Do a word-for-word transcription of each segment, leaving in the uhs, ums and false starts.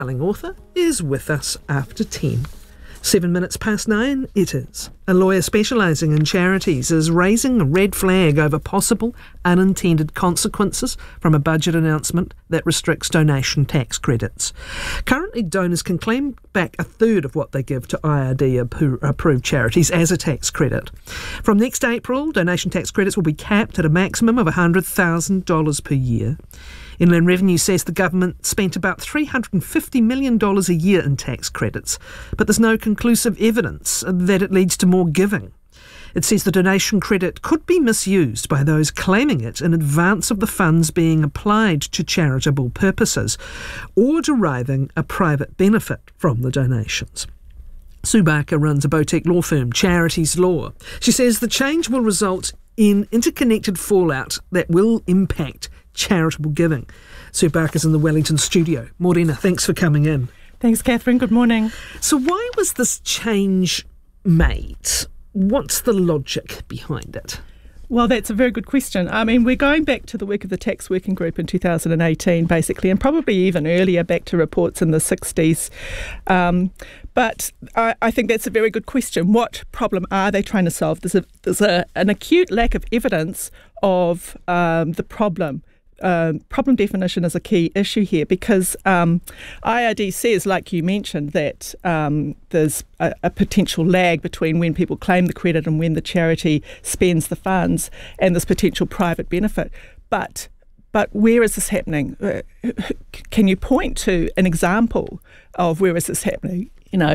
best-selling author, is with us after ten. Seven minutes past nine, it is. A lawyer specialising in charities is raising a red flag over possible unintended consequences from a budget announcement that restricts donation tax credits. Currently, donors can claim back a third of what they give to I R D-approved charities as a tax credit. From next April, donation tax credits will be capped at a maximum of one hundred thousand dollars per year. Inland Revenue says the government spent about three hundred fifty million dollars a year in tax credits, but there's no conclusive evidence that it leads to more giving. It says the donation credit could be misused by those claiming it in advance of the funds being applied to charitable purposes or deriving a private benefit from the donations. Sue Barker runs a boutique law firm, Charities Law. She says the change will result in interconnected fallout that will impact charitable giving. Sue Barker's in the Wellington studio. Morena, thanks for coming in. Thanks, Catherine. Good morning. So why was this change made? What's the logic behind it? Well, that's a very good question. I mean, we're going back to the work of the Tax Working Group in two thousand eighteen, basically, and probably even earlier, back to reports in the sixties. Um, but I, I think that's a very good question. What problem are they trying to solve? There's, a, there's a, an acute lack of evidence of um, the problem. Uh, problem definition is a key issue here because um, I R D says, like you mentioned, that um, there's a, a potential lag between when people claim the credit and when the charity spends the funds, and this potential private benefit. But but where is this happening? Uh, can you point to an example of where is this happening? You know,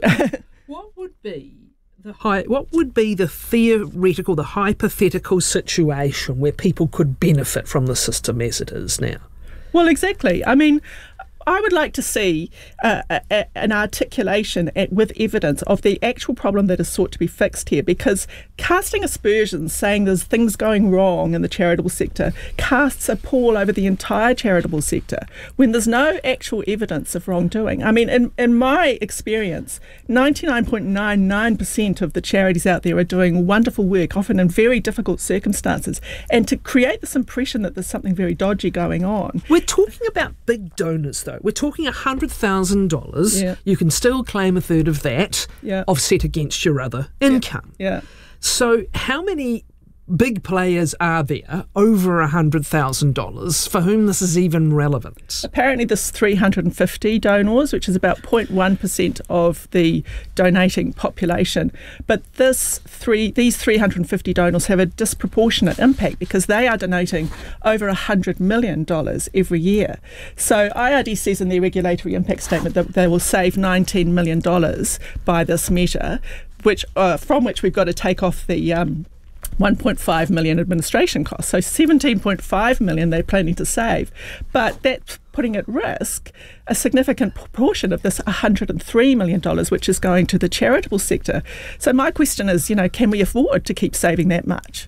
what would be The high, what would be the theoretical, the hypothetical situation where people could benefit from the system as it is now? Well, exactly. I mean, I would like to see uh, a, a, an articulation at, with evidence of the actual problem that is sought to be fixed here, because casting aspersions, saying there's things going wrong in the charitable sector, casts a pall over the entire charitable sector when there's no actual evidence of wrongdoing. I mean, in, in my experience, ninety-nine point nine nine percent of the charities out there are doing wonderful work, often in very difficult circumstances, and to create this impression that there's something very dodgy going on. We're talking about big donors, though. We're talking one hundred thousand dollars. Yeah. You can still claim a third of that, yeah. offset against your other income. Yeah. yeah. So how many big players are there over one hundred thousand dollars for whom this is even relevant? Apparently there's three hundred fifty donors, which is about zero point one percent of the donating population. But this three, these three hundred fifty donors have a disproportionate impact because they are donating over one hundred million dollars every year. So I R D says in their regulatory impact statement that they will save nineteen million dollars by this measure, which uh, from which we've got to take off the Um, one point five million administration costs. So seventeen point five million they're planning to save. But that's putting at risk a significant proportion of this one hundred three million dollars, which is going to the charitable sector. So my question is, you know, can we afford to keep saving that much?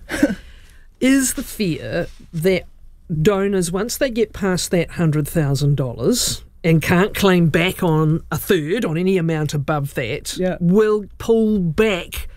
Is the fear that donors, once they get past that one hundred thousand dollars and can't claim back on a third, on any amount above that, yeah. will pull back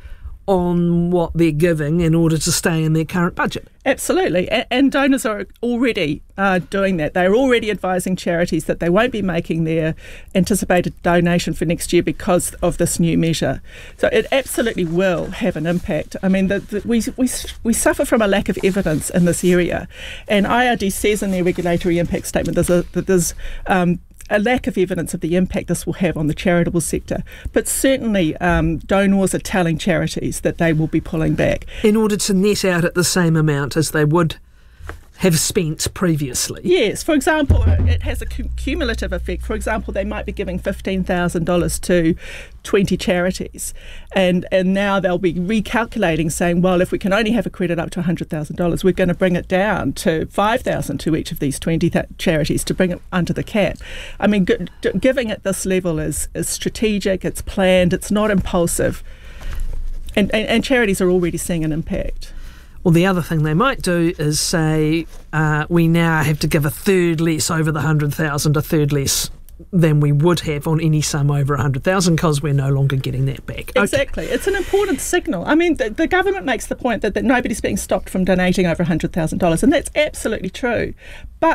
on what they're giving in order to stay in their current budget? Absolutely. And, and donors are already uh, doing that. They're already advising charities that they won't be making their anticipated donation for next year because of this new measure. So it absolutely will have an impact. I mean, the, the, we, we, we suffer from a lack of evidence in this area. And I R D says in their regulatory impact statement there's a, that there's um, a lack of evidence of the impact this will have on the charitable sector. But certainly um, donors are telling charities that they will be pulling back. In order to net out at the same amount as they would have spent previously. Yes, for example, it has a cumulative effect. For example, they might be giving fifteen thousand dollars to twenty charities, and, and now they'll be recalculating, saying, well, if we can only have a credit up to one hundred thousand dollars, we're going to bring it down to five thousand dollars to each of these twenty th- charities to bring it under the cap. I mean, g- giving at this level is, is strategic, it's planned, it's not impulsive, and, and, and charities are already seeing an impact. Well, the other thing they might do is say, uh, we now have to give a third less over the one hundred thousand, a third less than we would have on any sum over one hundred thousand because we're no longer getting that back. Exactly. Okay. It's an important signal. I mean, the, the government makes the point that, that nobody's being stopped from donating over one hundred thousand dollars, and that's absolutely true. But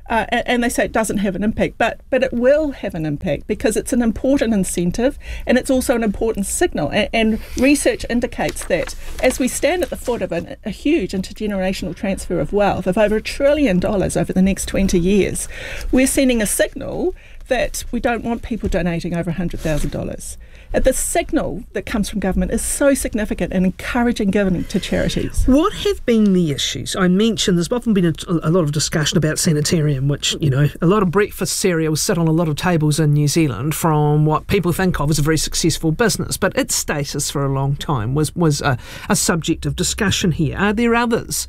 Uh, and, and they say it doesn't have an impact, but but it will have an impact because it's an important incentive and it's also an important signal. And, and research indicates that as we stand at the foot of an, a huge intergenerational transfer of wealth of over a trillion dollars over the next twenty years, we're sending a signal that we don't want people donating over one hundred thousand dollars. The signal that comes from government is so significant in encouraging giving to charities. What have been the issues? I mentioned there's often been a, a lot of discussion about Sanitarium, which, you know, a lot of breakfast cereals sit on a lot of tables in New Zealand from what people think of as a very successful business. But its status for a long time was, was a, a subject of discussion here. Are there others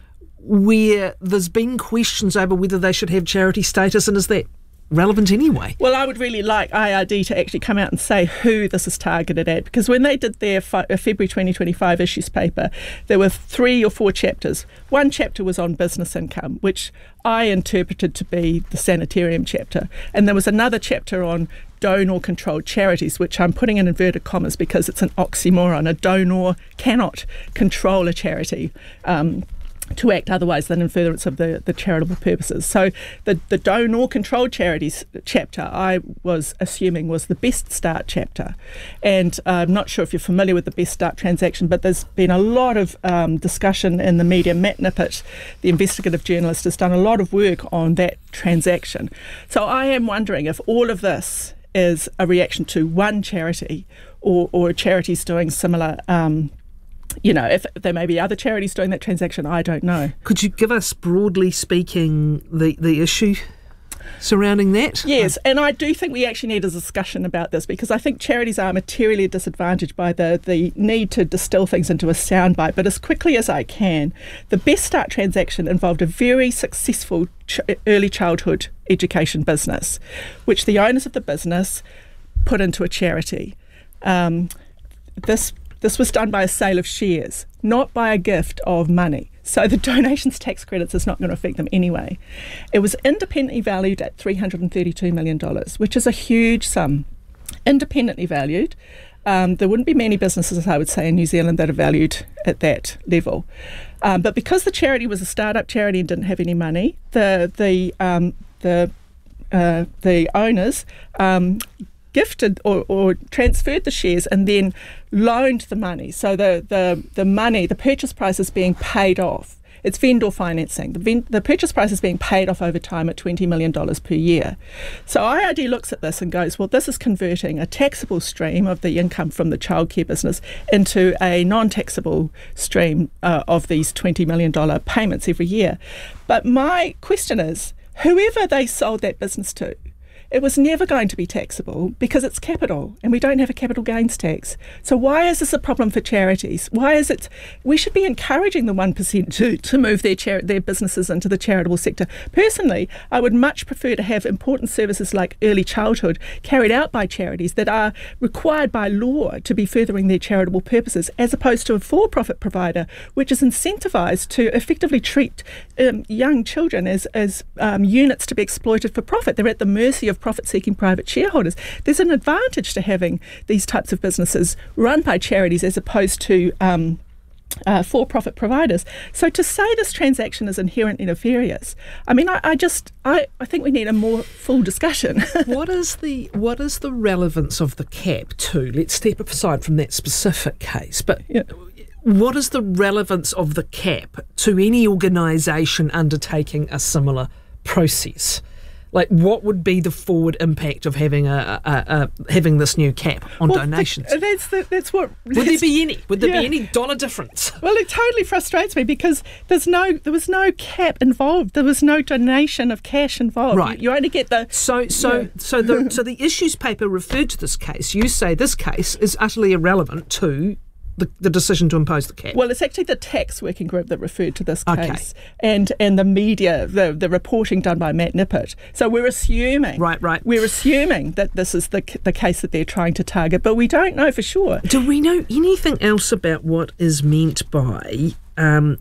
where there's been questions over whether they should have charity status, and is that relevant anyway? Well, I would really like I R D to actually come out and say who this is targeted at, because when they did their fi- February twenty twenty-five issues paper, there were three or four chapters. One chapter was on business income, which I interpreted to be the Sanitarium chapter, and there was another chapter on donor-controlled charities, which I'm putting in inverted commas because it's an oxymoron. A donor cannot control a charity Um, to act otherwise than in furtherance of the, the charitable purposes. So the, the donor-controlled charities chapter, I was assuming, was the Best Start chapter. And uh, I'm not sure if you're familiar with the Best Start transaction, but there's been a lot of um, discussion in the media. Matt Nippert, the investigative journalist, has done a lot of work on that transaction. So I am wondering if all of this is a reaction to one charity or, or charities doing similar um You know, if there may be other charities doing that transaction, I don't know. Could you give us, broadly speaking, the, the issue surrounding that? Yes, and I do think we actually need a discussion about this, because I think charities are materially disadvantaged by the, the need to distill things into a soundbite. But as quickly as I can, the Best Start transaction involved a very successful ch- early childhood education business, which the owners of the business put into a charity. Um, this This was done by a sale of shares, not by a gift of money. So the donations tax credits is not going to affect them anyway. It was independently valued at three hundred thirty-two million dollars, which is a huge sum. Independently valued. Um, there wouldn't be many businesses, I would say, in New Zealand that are valued at that level. Um, but because the charity was a startup charity and didn't have any money, the the um, the uh, the owners um, gifted or, or transferred the shares and then loaned the money. So the, the, the money, the purchase price is being paid off. It's vendor financing. The, ven- the purchase price is being paid off over time at twenty million dollars per year. So I R D looks at this and goes, well, this is converting a taxable stream of the income from the childcare business into a non-taxable stream uh, of these twenty million dollars payments every year. But my question is, whoever they sold that business to, it was never going to be taxable because it's capital and we don't have a capital gains tax. So why is this a problem for charities? Why is it we should be encouraging the one percent to, to move their chari- their businesses into the charitable sector? Personally, I would much prefer to have important services like early childhood carried out by charities that are required by law to be furthering their charitable purposes, as opposed to a for-profit provider which is incentivised to effectively treat um, young children as, as um, units to be exploited for profit. They're at the mercy of profit-seeking private shareholders. There's an advantage to having these types of businesses run by charities as opposed to um, uh, for-profit providers. So to say this transaction is inherently nefarious, I mean, I, I just, I, I think we need a more full discussion. What is the what is the relevance of the cap to? Let's step aside from that specific case, but. Yeah. What is the relevance of the cap to any organisation undertaking a similar process? Like, what would be the forward impact of having a, a, a having this new cap on well, donations? The, that's the, that's what. Would there be any? Would there yeah. be any dollar difference? Well, it totally frustrates me because there's no there was no cap involved. There was no donation of cash involved. Right. You, you only get the. So so yeah. so the so the issues paper referred to this case. You say this case is utterly irrelevant to The, the decision to impose the cap. Well, it's actually the tax working group that referred to this case, Okay. and and the media, the the reporting done by Matt Nippert. So we're assuming, Right, right. We're assuming that this is the the case that they're trying to target, but we don't know for sure. Do we know anything else about what is meant by um,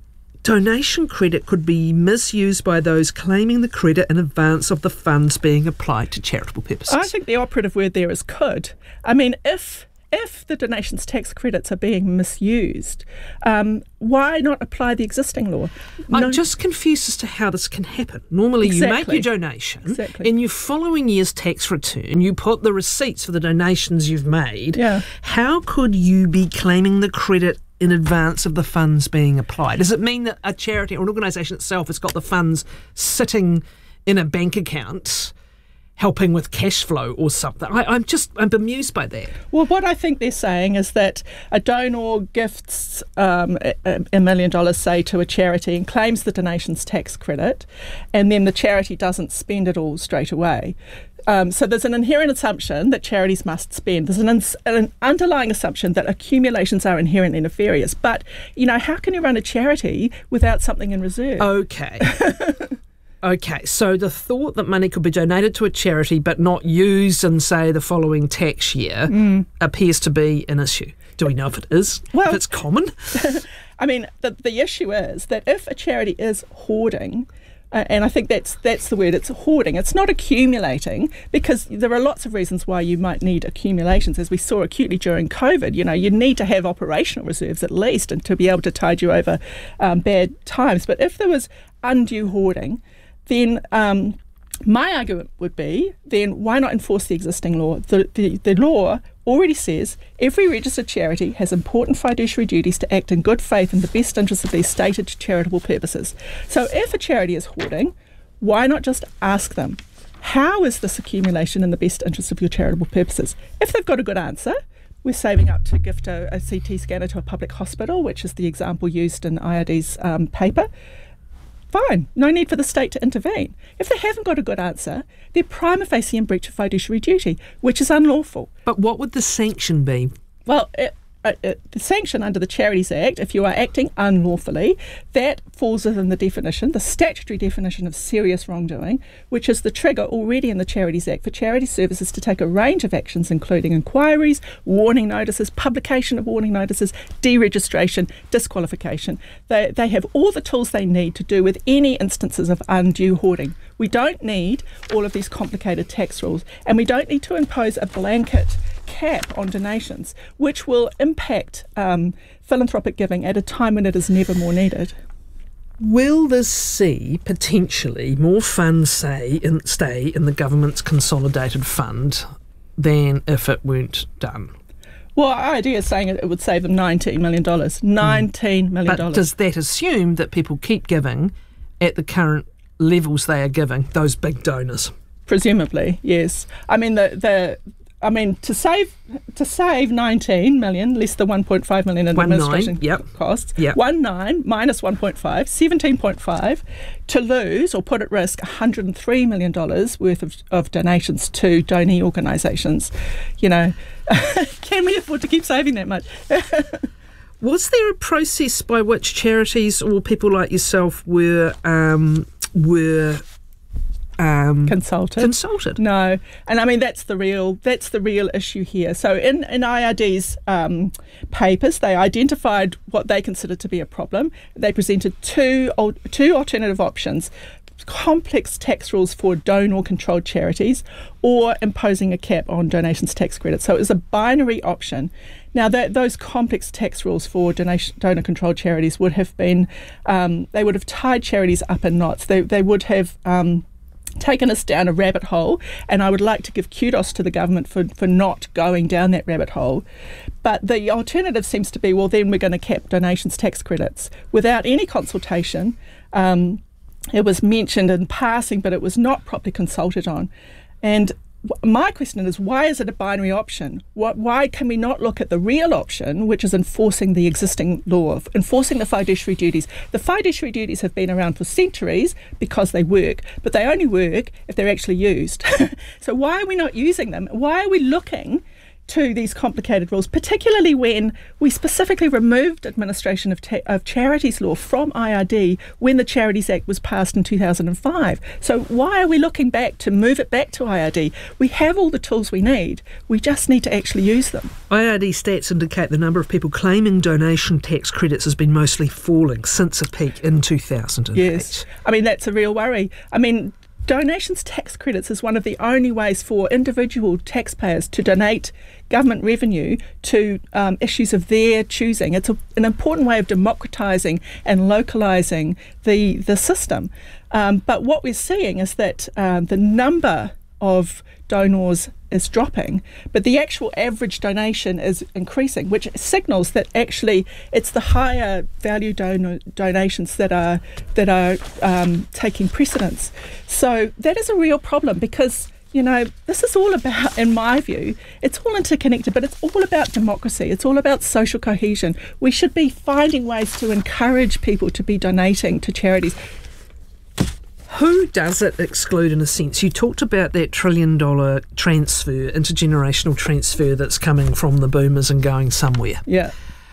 donation credit could be misused by those claiming the credit in advance of the funds being applied to charitable purposes? I think the operative word there is could. I mean, if. if the donations tax credits are being misused, um, why not apply the existing law? I'm No- just confused as to how this can happen. Normally you make Exactly. your donation, Exactly. in your following year's tax return you put the receipts for the donations you've made. Yeah. How could you be claiming the credit in advance of the funds being applied? Does it mean that a charity or an organisation itself has got the funds sitting in a bank account helping with cash flow or something? I, I'm just I'm bemused by that. Well, what I think they're saying is that a donor gifts um, a, a million dollars, say, to a charity and claims the donations tax credit, and then the charity doesn't spend it all straight away. Um, so there's an inherent assumption that charities must spend. There's an, ins- an underlying assumption that accumulations are inherently nefarious. But, you know, how can you run a charity without something in reserve? Okay. Okay, so the thought that money could be donated to a charity but not used in, say, the following tax year Mm. appears to be an issue. Do we know if it is? Well- if it's common? I mean, the, the issue is that if a charity is hoarding, uh, and I think that's that's the word, it's hoarding, it's not accumulating, because there are lots of reasons why you might need accumulations, as we saw acutely during COVID. You know, you need to have operational reserves at least, and to be able to tide you over um, bad times. But if there was undue hoarding, then um, my argument would be, then why not enforce the existing law? The, the, the law already says every registered charity has important fiduciary duties to act in good faith in the best interest of their stated charitable purposes. So if a charity is hoarding, why not just ask them, how is this accumulation in the best interest of your charitable purposes? If they've got a good answer, we're saving up to gift a, a C T scanner to a public hospital, which is the example used in I R D's um, paper. Fine, no need for the state to intervene. If they haven't got a good answer, they're prima facie in breach of fiduciary duty, which is unlawful. But what would the sanction be? Well, it, uh, uh, the sanction under the Charities Act, if you are acting unlawfully, that falls within the definition, the statutory definition of serious wrongdoing, which is the trigger already in the Charities Act for charity services to take a range of actions, including inquiries, warning notices, publication of warning notices, deregistration, disqualification. They, they have all the tools they need to do with any instances of undue hoarding. We don't need all of these complicated tax rules, and we don't need to impose a blanket cap on donations, which will impact um, philanthropic giving at a time when it is never more needed. Will this see potentially more funds say in, stay in the government's consolidated fund than if it weren't done? Well, our idea is saying it would save them nineteen million dollars. nineteen million dollars. But does that assume that people keep giving at the current levels they are giving, those big donors? Presumably, yes. I mean, the the I mean to save to save nineteen million less the one point five million in One administration nine, yep. costs. Yep. One nine minus one point five, seventeen point five, to lose or put at risk one hundred and three million dollars worth of, of donations to donee organisations. You know, can we afford to keep saving that much? Was there a process by which charities or people like yourself were um, were um, Consulted. consulted? No, and I mean that's the real that's the real issue here. So in in I R D's um, papers, they identified what they considered to be a problem. They presented two al- two alternative options: complex tax rules for donor-controlled charities, or imposing a cap on donations tax credit. So it was a binary option. Now, that, those complex tax rules for donation, donor-controlled charities would have been, um, they would have tied charities up in knots. They, they would have um, taken us down a rabbit hole, and I would like to give kudos to the government for, for not going down that rabbit hole. But the alternative seems to be, well, then we're going to cap donations tax credits without any consultation. Um, it was mentioned in passing, but it was not properly consulted on. And my question is, why is it a binary option? Why can we not look at the real option, which is enforcing the existing law, enforcing the fiduciary duties? The fiduciary duties have been around for centuries because they work, but they only work if they're actually used. So why are we not using them? Why are we looking to these complicated rules, particularly when we specifically removed administration of, ta- of charities law from I R D when the Charities Act was passed in two thousand five. So why are we looking back to move it back to I R D? We have all the tools we need. We just need to actually use them. I R D stats indicate the number of people claiming donation tax credits has been mostly falling since a peak in two thousand eight. Yes. I mean, that's a real worry. I mean, donations tax credits is one of the only ways for individual taxpayers to donate government revenue to um, issues of their choosing. It's a, an important way of democratising and localising the, the system. Um, but what we're seeing is that um, the number of donors is dropping, but the actual average donation is increasing, which signals that actually it's the higher value don- donations that are that are um, taking precedence. So that is a real problem, because you know this is all about, in my view, it's all interconnected, but it's all about democracy. It's all about social cohesion. We should be finding ways to encourage people to be donating to charities. Who does it exclude, in a sense? You talked about that trillion dollar transfer, intergenerational transfer that's coming from the boomers and going somewhere. Yeah.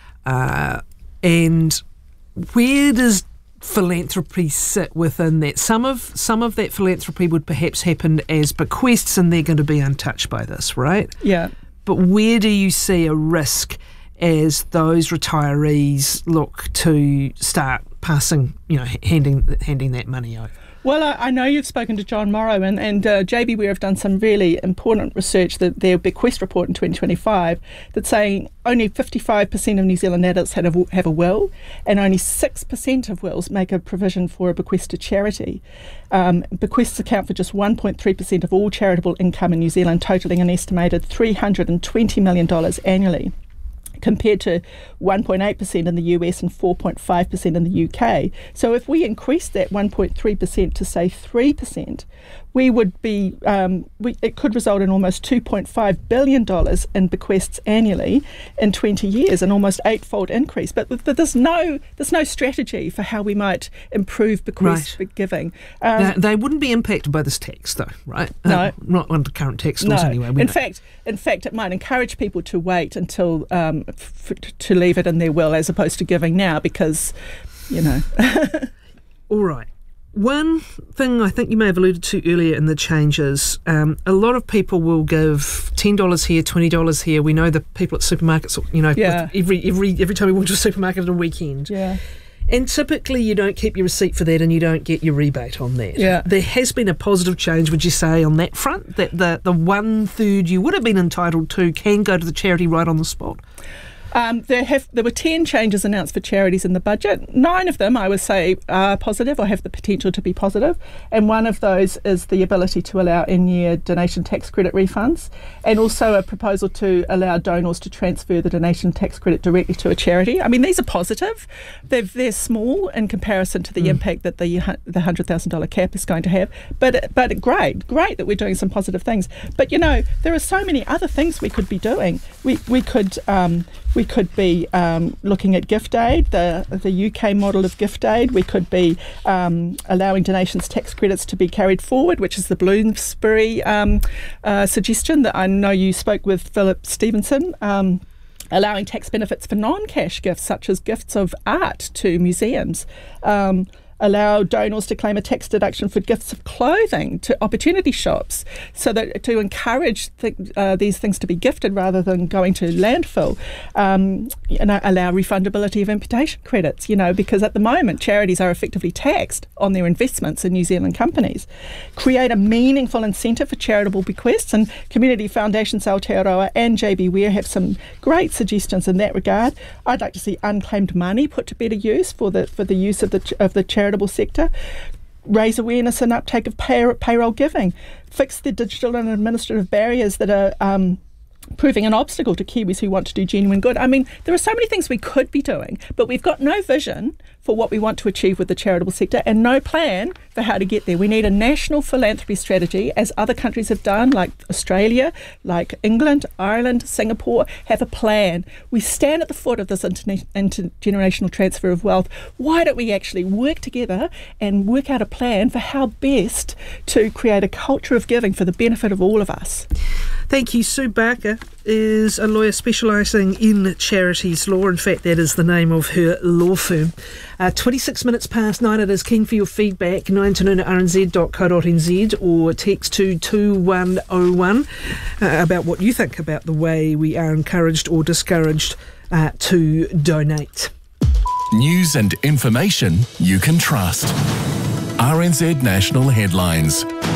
Uh, and where does philanthropy sit within that? Some of some of that philanthropy would perhaps happen as bequests, and they're going to be untouched by this, right? Yeah. But where do you see a risk as those retirees look to start passing, you know, handing handing that money over? Well, I, I know you've spoken to John Morrow, and, and uh, J B Ware have done some really important research, that their bequest report in twenty twenty-five, that's saying only fifty-five percent of New Zealand adults have a, have a will, and only six percent of wills make a provision for a bequest to charity. Um, bequests account for just one point three percent of all charitable income in New Zealand, totalling an estimated three hundred twenty million dollars annually, compared to one point eight percent in the U S and four point five percent in the U K. So if we increase that one point three percent to, say, three percent, we would be, um, we, it could result in almost two point five billion dollars in bequests annually in twenty years, an almost eightfold increase. But there's no there's no strategy for how we might improve bequest right. giving. Um, now, they wouldn't be impacted by this tax, though, right? No. Um, not under current tax laws no. anyway. In know. fact, in fact, it might encourage people to wait until um, f- to leave it in their will, as opposed to giving now, because, you know. All right. One thing I think you may have alluded to earlier in the changes, um, a lot of people will give ten dollars here, twenty dollars here. We know the people at supermarkets, you know, yeah. every every every time we walk to a supermarket at a weekend. Yeah. And typically you don't keep your receipt for that, and you don't get your rebate on that. Yeah. There has been a positive change, would you say, on that front, that the, the one third you would have been entitled to can go to the charity right on the spot? Um, there have there were ten changes announced for charities in the budget. Nine of them, I would say, are positive or have the potential to be positive, and one of those is the ability to allow in-year donation tax credit refunds, and also a proposal to allow donors to transfer the donation tax credit directly to a charity. I mean, these are positive. They're, they're small in comparison to the mm. impact that the the one hundred thousand dollars cap is going to have, but but great, great that we're doing some positive things. But, you know, there are so many other things we could be doing. We, we could... Um, We could be um, looking at gift aid, the the U K model of gift aid. We could be um, allowing donations tax credits to be carried forward, which is the Bloomsbury um, uh, suggestion that I know you spoke with Philip Stevenson. Um, allowing tax benefits for non-cash gifts, such as gifts of art to museums. Um, allow donors to claim a tax deduction for gifts of clothing to opportunity shops, so that to encourage th- uh, these things to be gifted rather than going to landfill, um, and allow refundability of imputation credits, you know, because at the moment charities are effectively taxed on their investments in New Zealand companies. Create a meaningful incentive for charitable bequests, and Community Foundations Aotearoa and J B Ware have some great suggestions in that regard. I'd like to see unclaimed money put to better use for the for the use of the of the charitable sector. Raise awareness and uptake of pay, payroll giving. Fix the digital and administrative barriers that are um, proving an obstacle to Kiwis who want to do genuine good. I mean, there are so many things we could be doing, but we've got no vision for what we want to achieve with the charitable sector and no plan for how to get there. We need a national philanthropy strategy, as other countries have done, like Australia, like England, Ireland, Singapore, have a plan. We stand at the foot of this interna- intergenerational transfer of wealth. Why don't we actually work together and work out a plan for how best to create a culture of giving for the benefit of all of us? Thank you. Sue Barker is a lawyer specialising in charities law. In fact, that is the name of her law firm. Uh, twenty-six minutes past nine. It is keen for your feedback. nine to noon at r n z dot co dot n z or text to two one oh one uh, about what you think about the way we are encouraged or discouraged uh, to donate. News and information you can trust. R N Z National Headlines.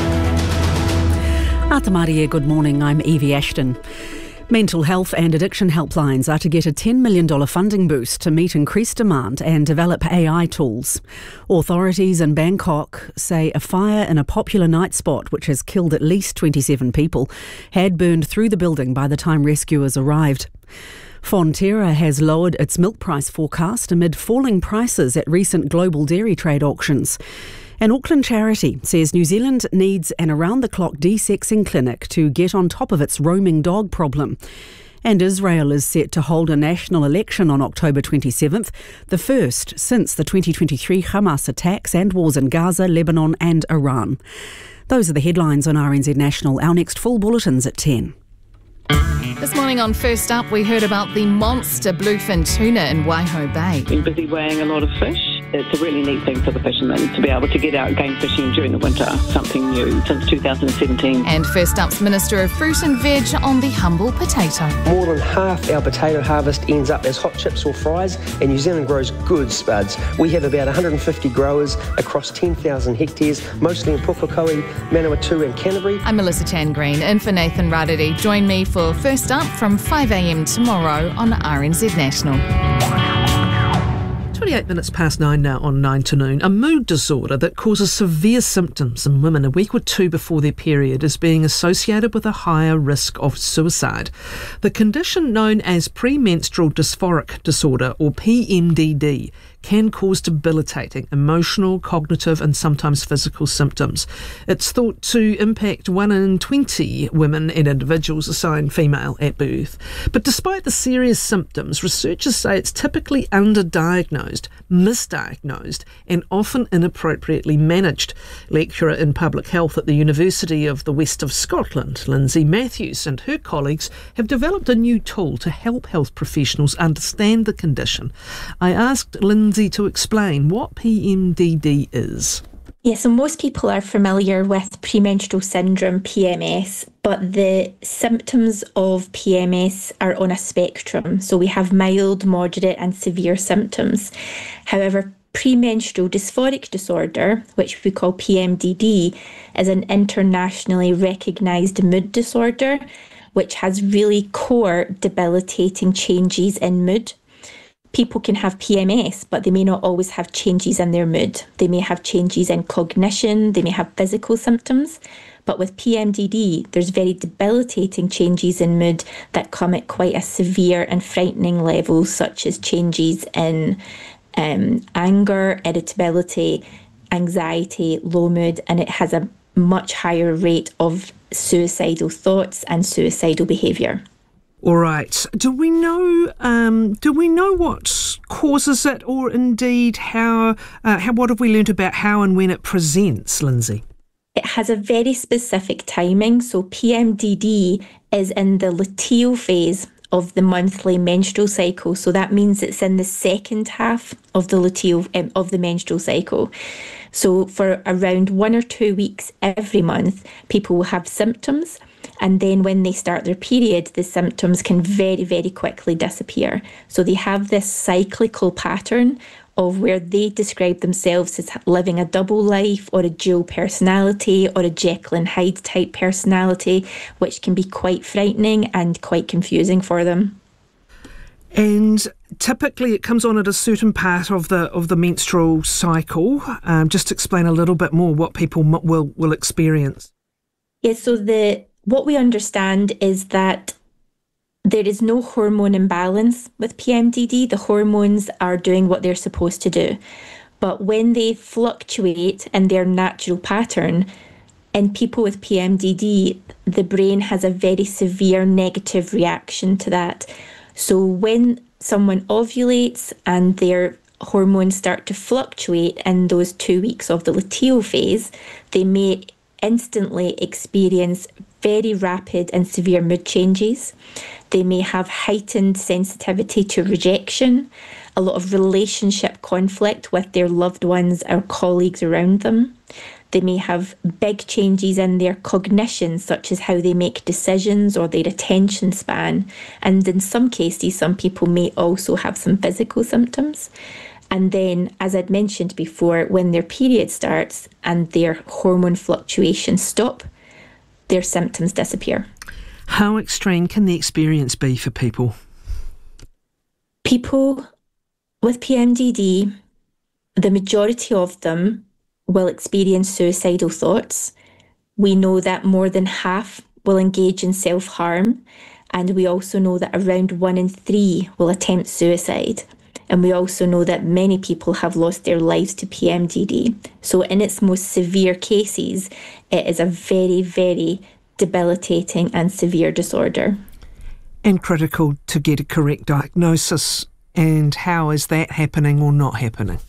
Atamaria, good morning. I'm Evie Ashton. Mental health and addiction helplines are to get a ten million dollars funding boost to meet increased demand and develop A I tools. Authorities in Bangkok say a fire in a popular night spot, which has killed at least twenty-seven people, had burned through the building by the time rescuers arrived. Fonterra has lowered its milk price forecast amid falling prices at recent global dairy trade auctions. An Auckland charity says New Zealand needs an around-the-clock desexing clinic to get on top of its roaming dog problem. And Israel is set to hold a national election on October twenty-seventh, the first since the twenty twenty-three Hamas attacks and wars in Gaza, Lebanon and Iran. Those are the headlines on R N Z National. Our next full bulletin's at ten. This morning on First Up, we heard about the monster bluefin tuna in Waiho Bay. Been busy weighing a lot of fish. It's a really neat thing for the fishermen to be able to get out game fishing during the winter, something new since two thousand seventeen. And First Up's Minister of Fruit and Veg on the humble potato. More than half our potato harvest ends up as hot chips or fries, and New Zealand grows good spuds. We have about one hundred fifty growers across ten thousand hectares, mostly in Pukekohe, Manawatu and Canterbury. I'm Melissa Chan Green, in for Nathan Rarere. Join me for First Up from five a.m. tomorrow on R N Z National. twenty-eight minutes past nine now on nine to noon. A mood disorder that causes severe symptoms in women a week or two before their period is being associated with a higher risk of suicide. The condition known as premenstrual dysphoric disorder, or P M D D, can cause debilitating emotional, cognitive and sometimes physical symptoms. It's thought to impact one in twenty women and individuals assigned female at birth. But despite the serious symptoms, researchers say it's typically underdiagnosed, misdiagnosed and often inappropriately managed. Lecturer in public health at the University of the West of Scotland, Lindsay Matthews, and her colleagues have developed a new tool to help health professionals understand the condition. I asked Lindsay to explain what P M D D is. Yeah, so most people are familiar with premenstrual syndrome, P M S, but the symptoms of P M S are on a spectrum. So we have mild, moderate and severe symptoms. However, premenstrual dysphoric disorder, which we call P M D D, is an internationally recognised mood disorder, which has really core debilitating changes in mood. People can have P M S, but they may not always have changes in their mood. They may have changes in cognition, they may have physical symptoms. But with P M D D, there's very debilitating changes in mood that come at quite a severe and frightening level, such as changes in um, anger, irritability, anxiety, low mood, and it has a much higher rate of suicidal thoughts and suicidal behaviour. All right. Do we know? Um, do we know what causes it, or indeed how? Uh, how? What have we learnt about how and when it presents, Lindsay? It has a very specific timing. So P M D D is in the luteal phase of the monthly menstrual cycle. So that means it's in the second half of the luteal um, of the menstrual cycle. So for around one or two weeks every month, people will have symptoms. And then when they start their period, the symptoms can very, very quickly disappear. So they have this cyclical pattern of where they describe themselves as living a double life or a dual personality or a Jekyll and Hyde type personality, which can be quite frightening and quite confusing for them. And typically it comes on at a certain part of the of the menstrual cycle. Um, just explain a little bit more what people m- will, will experience. Yeah, so the what we understand is that there is no hormone imbalance with P M D D. The hormones are doing what they're supposed to do. But when they fluctuate in their natural pattern, in people with P M D D, the brain has a very severe negative reaction to that. So when someone ovulates and their hormones start to fluctuate in those two weeks of the luteal phase, they may instantly experience very rapid and severe mood changes. They may have heightened sensitivity to rejection, a lot of relationship conflict with their loved ones or colleagues around them. They may have big changes in their cognition, such as how they make decisions or their attention span. And in some cases, some people may also have some physical symptoms. And then, as I'd mentioned before, when their period starts and their hormone fluctuations stop, their symptoms disappear. How extreme can the experience be for people? People with P M D D, the majority of them will experience suicidal thoughts. We know that more than half will engage in self-harm, and we also know that around one in three will attempt suicide. And we also know that many people have lost their lives to P M D D. So in its most severe cases, it is a very, very debilitating and severe disorder. And critical to get a correct diagnosis. And how is that happening or not happening?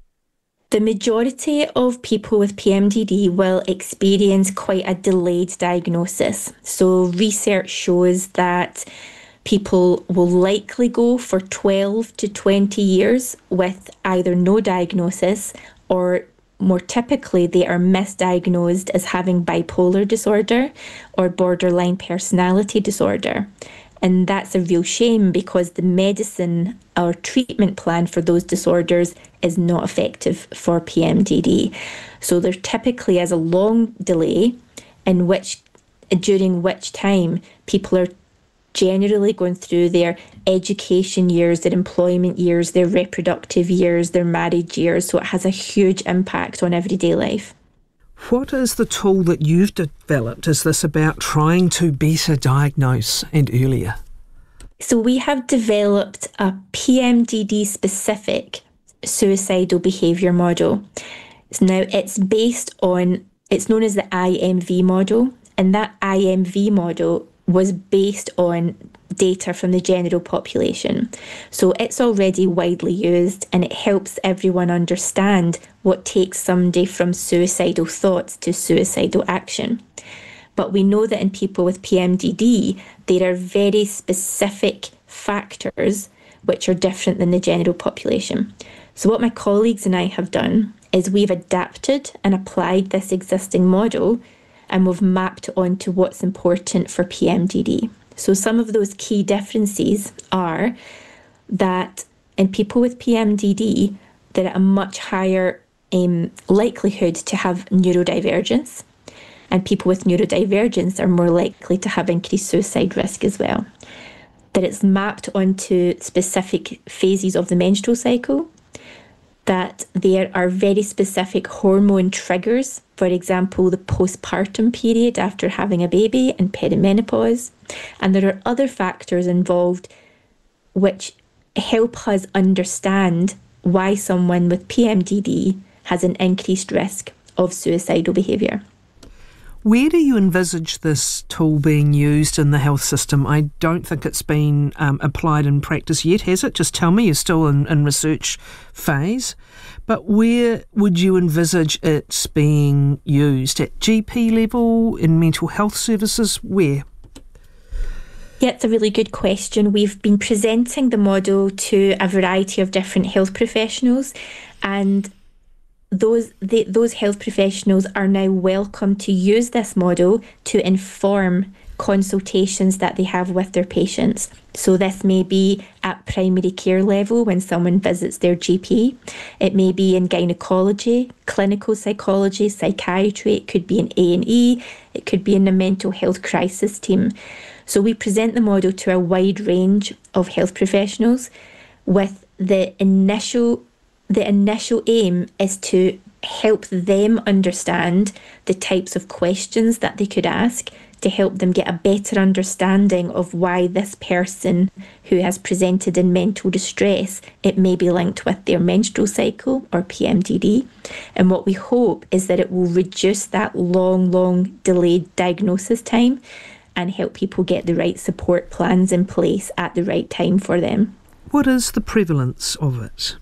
The majority of people with P M D D will experience quite a delayed diagnosis. So research shows that people will likely go for twelve to twenty years with either no diagnosis, or more typically they are misdiagnosed as having bipolar disorder or borderline personality disorder. And that's a real shame, because the medicine or treatment plan for those disorders is not effective for P M D D. So there typically is a long delay in which, during which time people are generally going through their education years, their employment years, their reproductive years, their marriage years. So it has a huge impact on everyday life. What is the tool that you've developed? Is this about trying to better diagnose and earlier? So we have developed a P M D D specific suicidal behaviour model. Now it's based on, it's known as the I M V model, and that I M V model was based on data from the general population. So it's already widely used, and it helps everyone understand what takes somebody from suicidal thoughts to suicidal action. But we know that in people with P M D D, there are very specific factors which are different than the general population. So what my colleagues and I have done is we've adapted and applied this existing model, and we've mapped it onto what's important for P M D D. So some of those key differences are that in people with P M D D, they're at a much higher um, likelihood to have neurodivergence, and people with neurodivergence are more likely to have increased suicide risk as well. That it's mapped onto specific phases of the menstrual cycle, that there are very specific hormone triggers, for example, the postpartum period after having a baby and perimenopause. And there are other factors involved which help us understand why someone with P M D D has an increased risk of suicidal behaviour. Where do you envisage this tool being used in the health system? I don't think it's been um, applied in practice yet, has it? Just tell me, you're still in, in research phase. But where would you envisage it being used? At G P level, in mental health services, where? Yeah, it's a really good question. We've been presenting the model to a variety of different health professionals, and those the, those health professionals are now welcome to use this model to inform consultations that they have with their patients. So this may be at primary care level when someone visits their G P. It may be in gynecology, clinical psychology, psychiatry. It could be in A and E. It could be in the mental health crisis team. So we present the model to a wide range of health professionals, with the initial the initial aim is to help them understand the types of questions that they could ask, to help them get a better understanding of why this person who has presented in mental distress, it may be linked with their menstrual cycle or P M D D. And what we hope is that it will reduce that long, long delayed diagnosis time and help people get the right support plans in place at the right time for them. What is the prevalence of it?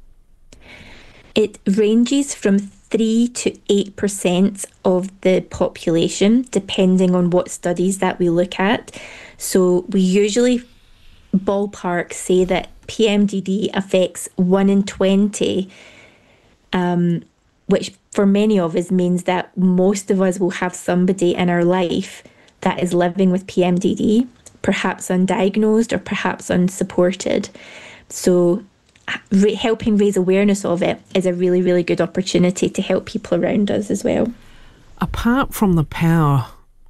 It ranges from three to eight percent of the population, depending on what studies that we look at. So we usually ballpark say that P M D D affects one in twenty, um, which for many of us means that most of us will have somebody in our life that is living with P M D D, perhaps undiagnosed or perhaps unsupported. So helping raise awareness of it is a really, really good opportunity to help people around us as well. Apart from the power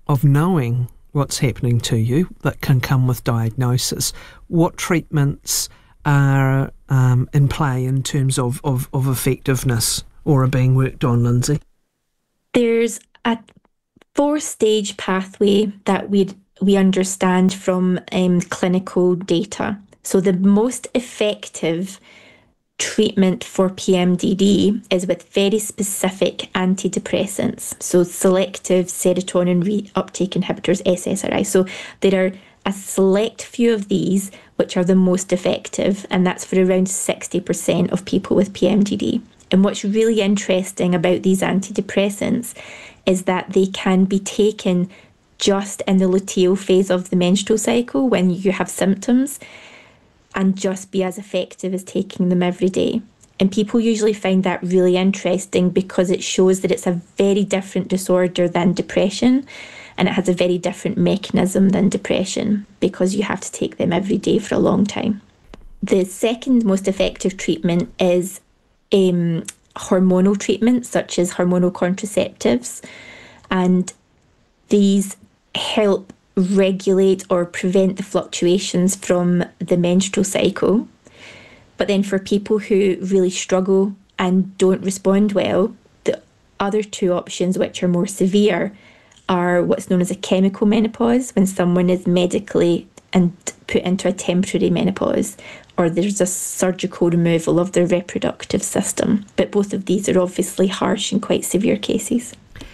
of knowing what's happening to you that can come with diagnosis? What treatments are um, in play in terms of, of, of effectiveness or are being worked on, Lindsay? There's a four-stage pathway that we we understand from um, clinical data. So the most effective treatment for P M D D is with very specific antidepressants, so selective serotonin reuptake inhibitors, S S R I. So there are a select few of these which are the most effective, and that's for around sixty percent of people with P M D D. And what's really interesting about these antidepressants is that they can be taken just in the luteal phase of the menstrual cycle when you have symptoms and just be as effective as taking them every day. And people usually find that really interesting because it shows that it's a very different disorder than depression, and it has a very different mechanism than depression because you have to take them every day for a long time. The second most effective treatment is um, hormonal treatments such as hormonal contraceptives, and these help regulate or prevent the fluctuations from the menstrual cycle. But then for people who really struggle and don't respond well, the other two options, which are more severe, are what's known as a chemical menopause, when someone is medically and put into a temporary menopause, or there's a surgical removal of their reproductive system. But both of these are obviously harsh and quite severe cases.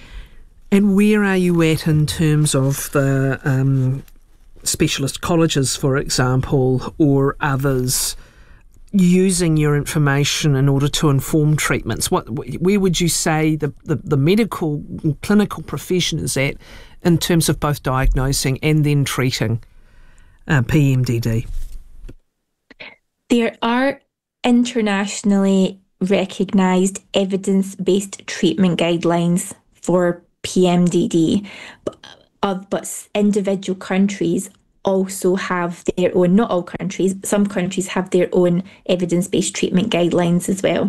And where are you at in terms of the um, specialist colleges, for example, or others using your information in order to inform treatments? What, where would you say the, the, the medical and clinical profession is at in terms of both diagnosing and then treating uh, P M D D? There are internationally recognised evidence-based treatment guidelines for P M D D, but, uh, but individual countries also have their own, not all countries, but some countries have their own evidence-based treatment guidelines as well.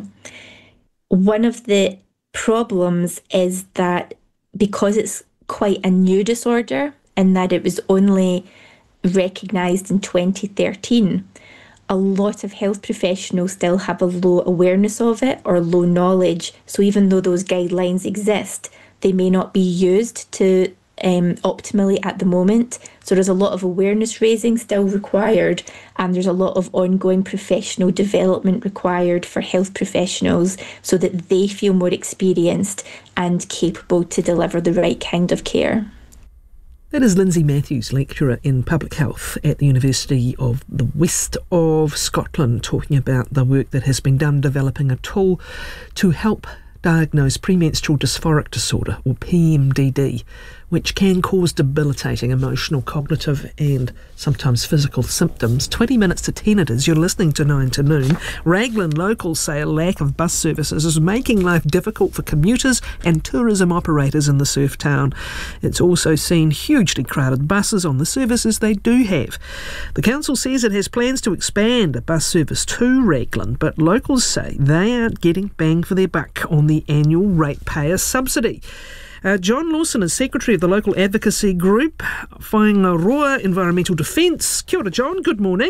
One of the problems is that because it's quite a new disorder and that it was only recognised in twenty thirteen, a lot of health professionals still have a low awareness of it or low knowledge. So even though those guidelines exist, they may not be used to um, optimally at the moment. So there's a lot of awareness raising still required, and there's a lot of ongoing professional development required for health professionals so that they feel more experienced and capable to deliver the right kind of care. That is Lindsay Matthews, lecturer in public health at the University of the West of Scotland, talking about the work that has been done developing a tool to help diagnose premenstrual dysphoric disorder, or P M D D, which can cause debilitating emotional, cognitive and sometimes physical symptoms. twenty minutes to ten it is. You're listening to nine to noon. Raglan locals say a lack of bus services is making life difficult for commuters and tourism operators in the surf town. It's also seen hugely crowded buses on the services they do have. The council says it has plans to expand a bus service to Raglan, but locals say they aren't getting bang for their buck on the annual ratepayer subsidy. Uh, John Lawson is Secretary of the local advocacy group Whaingaroa Environmental Defence. Kia ora, John. Good morning.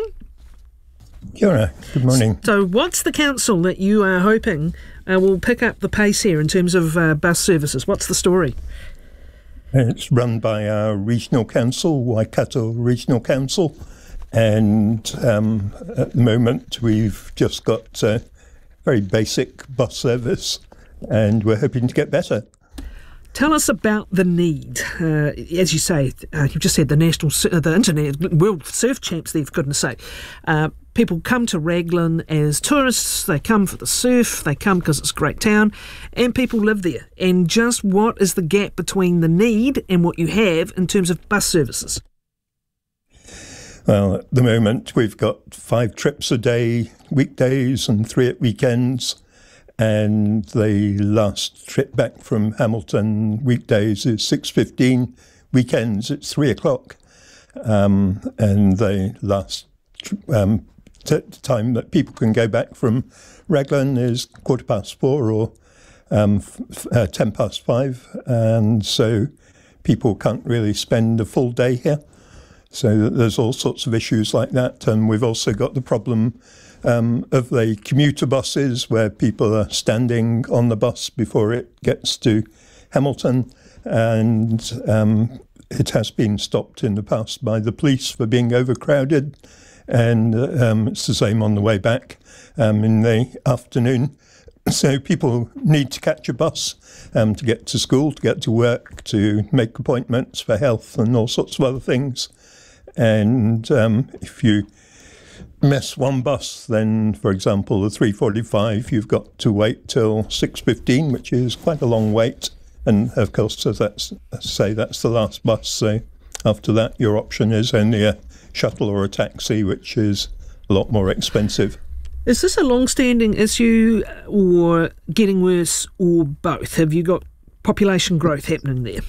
Kia ora. Good morning. So what's the council that you are hoping uh, will pick up the pace here in terms of uh, bus services? What's the story? It's run by our regional council, Waikato Regional Council, and um, at the moment we've just got a very basic bus service, and we're hoping to get better. Tell us about the need. Uh, as you say, uh, you just said the national, uh, the internet world surf champs there, for goodness sake. Uh, people come to Raglan as tourists. They come for the surf. They come because it's a great town, and people live there. And just what is the gap between the need and what you have in terms of bus services? Well, at the moment we've got five trips a day, weekdays, and three at weekends. And the last trip back from Hamilton weekdays is six fifteen, weekends it's three o'clock. Um, and the last um, t- time that people can go back from Raglan is quarter past four or um, f- uh, ten past five. And so people can't really spend a full day here. So there's all sorts of issues like that. And we've also got the problem um, of the commuter buses, where people are standing on the bus before it gets to Hamilton. And um, it has been stopped in the past by the police for being overcrowded. And um, it's the same on the way back um, in the afternoon. So people need to catch a bus um, to get to school, to get to work, to make appointments for health and all sorts of other things. And um, if you miss one bus, then, for example, the three forty-five, you've got to wait till six fifteen, which is quite a long wait. And, of course, as that's, say that's the last bus. So after that, your option is only a shuttle or a taxi, which is a lot more expensive. Is this a long-standing issue, or getting worse, or both? Have you got population growth happening there?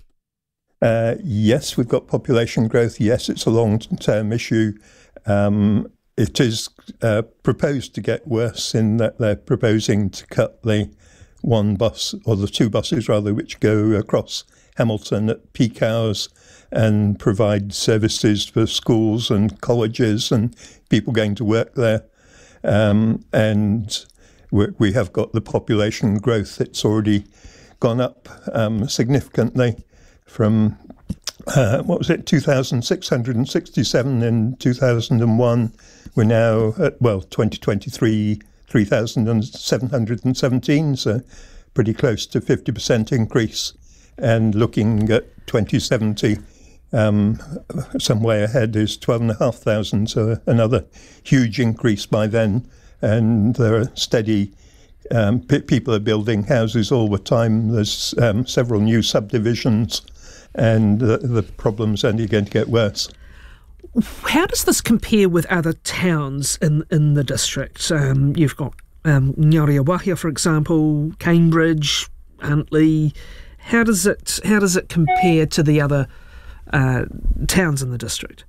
Uh, yes, we've got population growth. Yes, it's a long-term issue. Um, it is uh, proposed to get worse in that they're proposing to cut the one bus, or the two buses rather, which go across Hamilton at peak hours and provide services for schools and colleges and people going to work there. Um, and we, we have got the population growth. It's already gone up um, significantly from, uh, what was it, two thousand six hundred sixty-seven in two thousand one. We're now at, well, twenty twenty-three, three thousand seven hundred seventeen, so pretty close to fifty percent increase. And looking at twenty seventy, Um, some way ahead is twelve and a half thousand, so another huge increase by then. And there are steady, um, p- people are building houses all the time. There's um, several new subdivisions, and the, the problem's only going to get worse. How does this compare with other towns in, in the district? Um, you've got um, Ngareawahia, for example, Cambridge, Huntly. How does it how does it compare to the other Uh, towns in the district?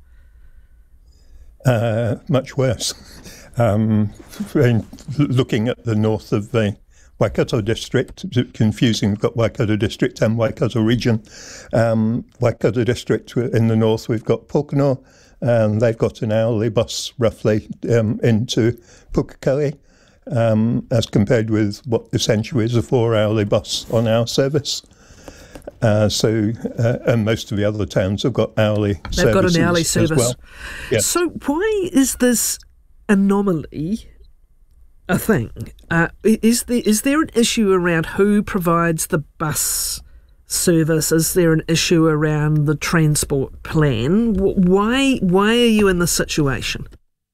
Uh, much worse. Um, looking at the north of the Waikato district, confusing, we've got Waikato district and Waikato region. Um, Waikato district in the north, we've got Pōkeno, and they've got an hourly bus roughly um, into Pukekohe, um, as compared with what essentially is a four-hourly bus on our service. Uh, so, uh, and most of the other towns have got hourly services. They've got an hourly service. Well. Yeah. So why is this anomaly a thing? Uh, is there is there an issue around who provides the bus service? Is there an issue around the transport plan? Why why are you in this situation?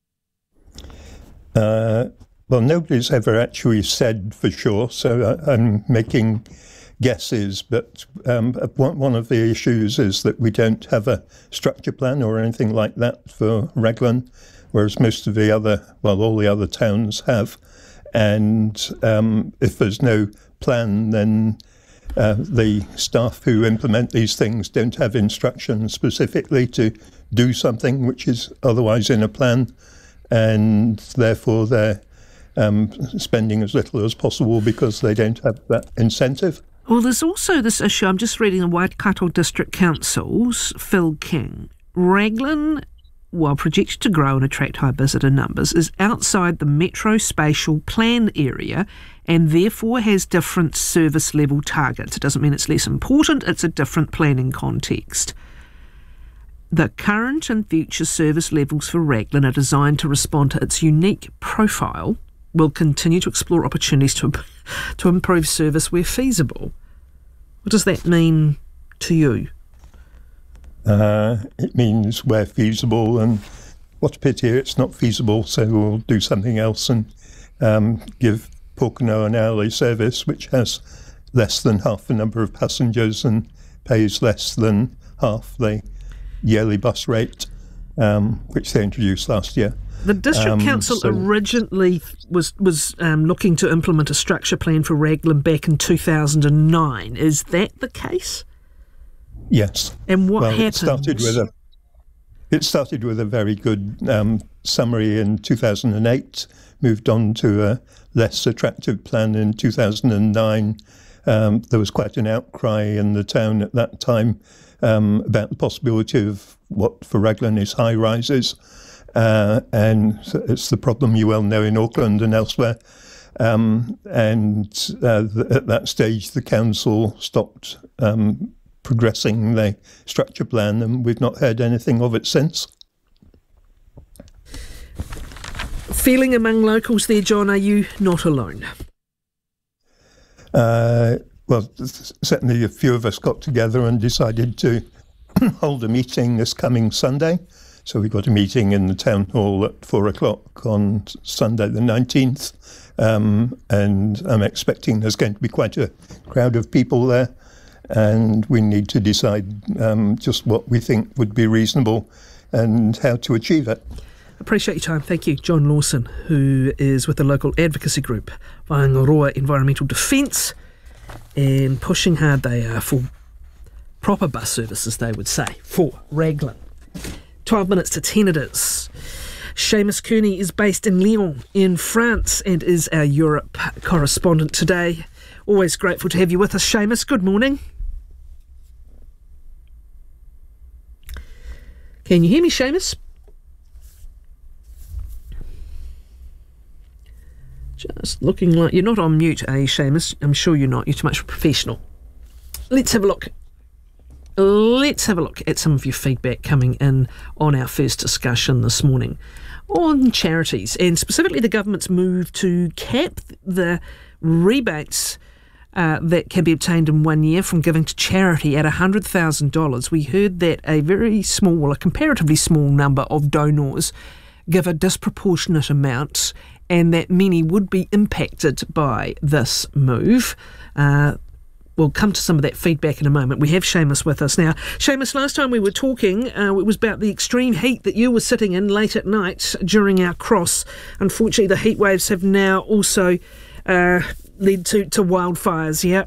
Uh, well, nobody's ever actually said for sure, so I'm making guesses, but um, one of the issues is that we don't have a structure plan or anything like that for Raglan, whereas most of the other, well, all the other towns have. And um, if there's no plan, then uh, the staff who implement these things don't have instructions specifically to do something which is otherwise in a plan, and therefore they're um, spending as little as possible because they don't have that incentive. Well, there's also this issue, I'm just reading the Waikato District Council's Phil King. Raglan, while projected to grow and attract high visitor numbers, is outside the Metro Spatial Plan area and therefore has different service level targets. It doesn't mean it's less important, it's a different planning context. The current and future service levels for Raglan are designed to respond to its unique profile. Will continue to explore opportunities to to improve service where feasible. What does that mean to you? Uh, it means where feasible, and what a pity it's not feasible, so we'll do something else and um, give Pōkeno an hourly service which has less than half the number of passengers and pays less than half the yearly bus rate, um, which they introduced last year. The District um, Council so originally was was um, looking to implement a structure plan for Raglan back in two thousand nine. Is that the case? Yes. And what well, happened? It started with a, it started with a very good um, summary in two thousand eight, moved on to a less attractive plan in two thousand nine, Um, there was quite an outcry in the town at that time um, about the possibility of what for Raglan is high rises. Uh, and it's the problem you well know in Auckland and elsewhere. Um, and uh, th- at that stage, the council stopped um, progressing the structure plan, and we've not heard anything of it since. Feeling among locals there, John, are you not alone? Uh, well, th- certainly a few of us got together and decided to hold a meeting this coming Sunday. So we've got a meeting in the town hall at four o'clock on Sunday the nineteenth. Um, and I'm expecting there's going to be quite a crowd of people there. And we need to decide um, just what we think would be reasonable and how to achieve it. Appreciate your time. Thank you. John Lawson, who is with the local advocacy group, Whangaroa Environmental Defence, and pushing hard they are for proper bus services, they would say, for Raglan. twelve minutes to ten it is. Seamus Kearney is based in Lyon in France and is our Europe correspondent today. Always grateful to have you with us, Seamus. Good morning. Can you hear me, Seamus? Just looking like you're not on mute, eh, Seamus? I'm sure you're not. You're too much of a professional. Let's have a look. Let's have a look at some of your feedback coming in on our first discussion this morning on charities, and specifically the government's move to cap the rebates uh, that can be obtained in one year from giving to charity at one hundred thousand dollars. We heard that a very small, a comparatively small number of donors give a disproportionate amount, and that many would be impacted by this move. Uh, We'll come to some of that feedback in a moment. We have Seamus with us now. Seamus, last time we were talking, uh, it was about the extreme heat that you were sitting in late at night during our cross. Unfortunately, the heat waves have now also uh, led to, to wildfires, yeah?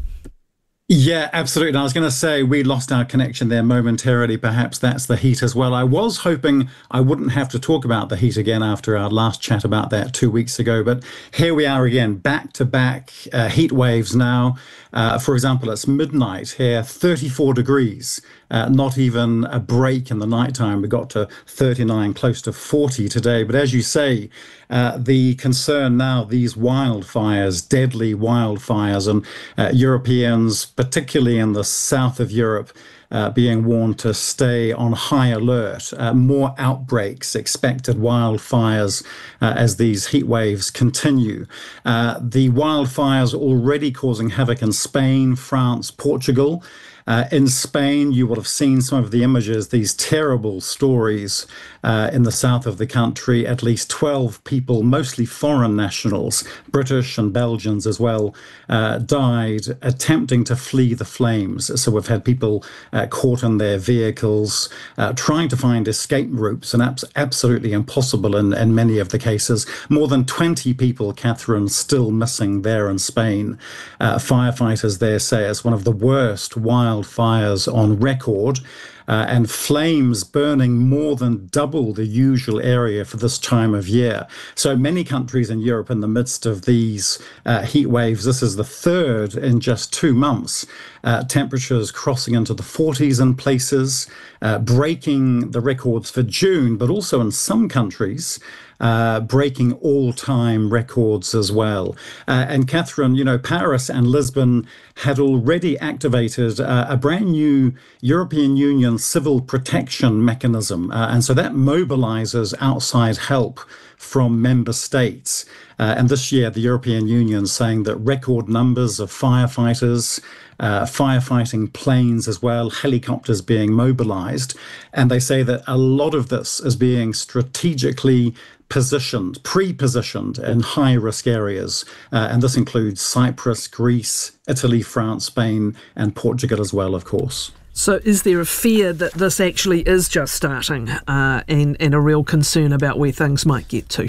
Yeah, absolutely. I was going to say we lost our connection there momentarily. Perhaps that's the heat as well. I was hoping I wouldn't have to talk about the heat again after our last chat about that two weeks ago. But here we are again, back to back uh, heat waves now. Uh, for example, it's midnight here, thirty-four degrees. Uh, not even a break in the nighttime. We got to thirty-nine, close to forty today. But as you say, uh, the concern now, these wildfires, deadly wildfires, and uh, Europeans, particularly in the south of Europe, uh, being warned to stay on high alert. Uh, more outbreaks, expected wildfires uh, as these heat waves continue. Uh, the wildfires already causing havoc in Spain, France, Portugal. Uh, in Spain, you will have seen some of the images, these terrible stories uh, in the south of the country. At least twelve people, mostly foreign nationals, British and Belgians as well, uh, died attempting to flee the flames. So we've had people uh, caught in their vehicles, uh, trying to find escape routes, and abs- absolutely impossible in, in many of the cases. More than twenty people, Catherine, still missing there in Spain. Uh, firefighters there say it's one of the worst wild wildfires on record, uh, and flames burning more than double the usual area for this time of year. So many countries in Europe in the midst of these uh, heat waves, this is the third in just two months, uh, temperatures crossing into the forties in places, uh, breaking the records for June, but also in some countries, Uh, breaking all-time records as well. Uh, and Catherine, you know, Paris and Lisbon had already activated uh, a brand new European Union civil protection mechanism. Uh, and so that mobilizes outside help from member states. Uh, and this year, the European Union saying that record numbers of firefighters, uh, firefighting planes as well, helicopters being mobilized. And they say that a lot of this is being strategically positioned, pre-positioned in high-risk areas. Uh, and this includes Cyprus, Greece, Italy, France, Spain, and Portugal as well, of course. So is there a fear that this actually is just starting uh, and, and a real concern about where things might get to?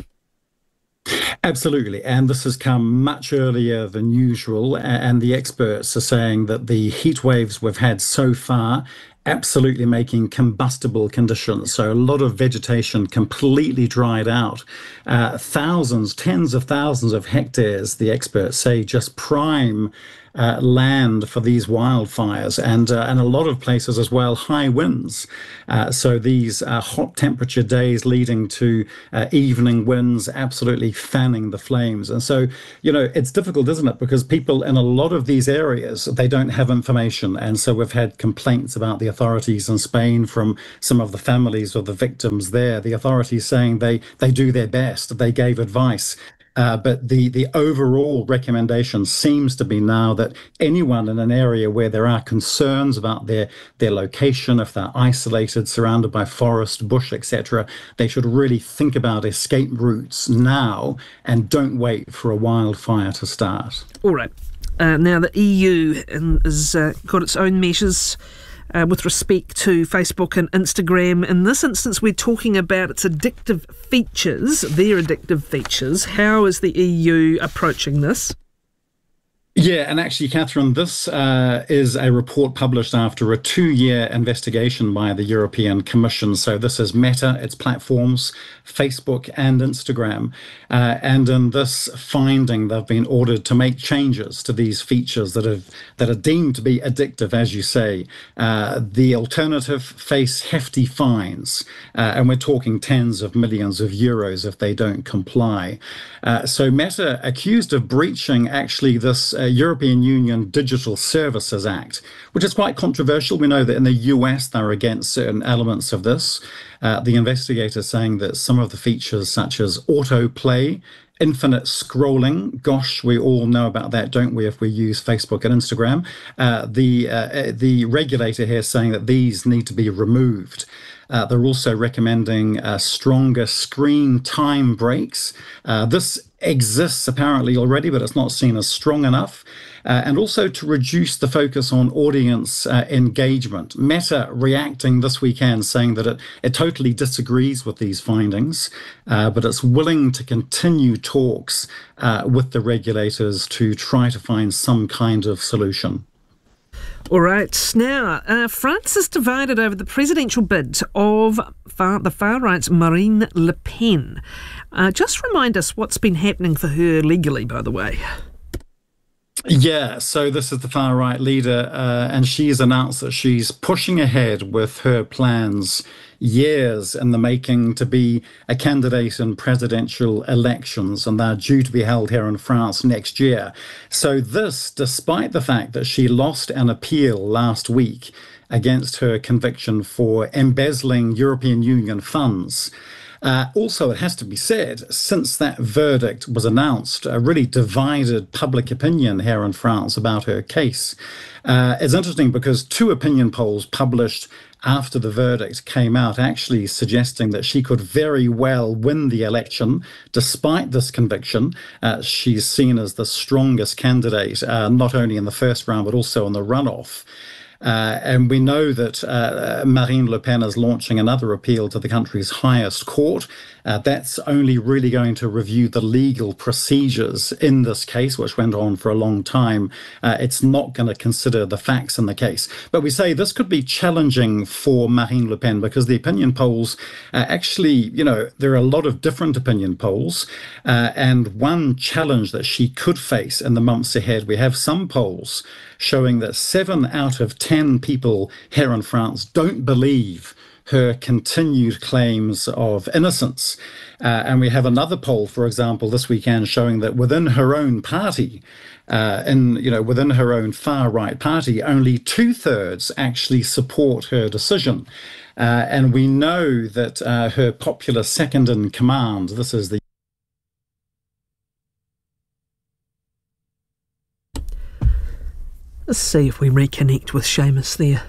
Absolutely. And this has come much earlier than usual. And the experts are saying that the heat waves we've had so far absolutely making combustible conditions. So a lot of vegetation completely dried out. Uh, thousands, tens of thousands of hectares, the experts say, just prime uh, land for these wildfires, and uh, and a lot of places as well, high winds. Uh, so these uh, hot temperature days leading to uh, evening winds absolutely fanning the flames. And so, you know, it's difficult, isn't it? Because people in a lot of these areas, they don't have information. And so we've had complaints about the authorities in Spain from some of the families of the victims there. The authorities saying they, they do their best. They gave advice. Uh, but the, the overall recommendation seems to be now that anyone in an area where there are concerns about their, their location, if they're isolated, surrounded by forest, bush, et cetera, they should really think about escape routes now and don't wait for a wildfire to start. All right. Uh, now, the E U has uh, got its own measures Uh, with respect to Facebook and Instagram. In this instance, we're talking about its addictive features, their addictive features. How is the E U approaching this? Yeah, and actually, Catherine, this uh, is a report published after a two-year investigation by the European Commission. So this is Meta, its platforms, Facebook and Instagram. Uh, and in this finding, they've been ordered to make changes to these features that have that are deemed to be addictive, as you say. Uh, the alternative face hefty fines, uh, and we're talking tens of millions of euros if they don't comply. Uh, so Meta accused of breaching actually this uh, European Union Digital Services Act, which is quite controversial. We know that in the U S they're against certain elements of this. Uh, the investigator saying that some of the features such as autoplay, infinite scrolling, gosh, we all know about that, don't we, if we use Facebook and Instagram. Uh, the, uh, the regulator here saying that these need to be removed. Uh, they're also recommending uh, stronger screen time breaks. Uh, this exists apparently already, but it's not seen as strong enough. Uh, and also to reduce the focus on audience uh, engagement. Meta reacting this weekend saying that it, it totally disagrees with these findings, uh, but it's willing to continue talks uh, with the regulators to try to find some kind of solution. All right. Now, uh, France is divided over the presidential bid of far, the far-right's Marine Le Pen. Uh, just remind us what's been happening for her legally, by the way. Yeah, so this is the far-right leader, uh, and she's announced that she's pushing ahead with her plans years in the making to be a candidate in presidential elections, and they're due to be held here in France next year. So this, despite the fact that she lost an appeal last week against her conviction for embezzling European Union funds. Uh, also, it has to be said, since that verdict was announced, a really divided public opinion here in France about her case. Uh, it's interesting because two opinion polls published after the verdict came out actually suggesting that she could very well win the election despite this conviction. Uh, she's seen as the strongest candidate, uh, not only in the first round, but also in the runoff. Uh, and we know that uh, Marine Le Pen is launching another appeal to the country's highest court. Uh, that's only really going to review the legal procedures in this case, which went on for a long time. Uh, it's not going to consider the facts in the case. But we say this could be challenging for Marine Le Pen because the opinion polls uh, actually, you know, there are a lot of different opinion polls. Uh, and one challenge that she could face in the months ahead, we have some polls showing that seven out of ten people here in France don't believe her continued claims of innocence. Uh, and we have another poll, for example, this weekend showing that within her own party, uh, in, you know, within her own far-right party, only two-thirds actually support her decision. Uh, and we know that uh, her popular second-in-command, this is the Let's see if we reconnect with Seamus there.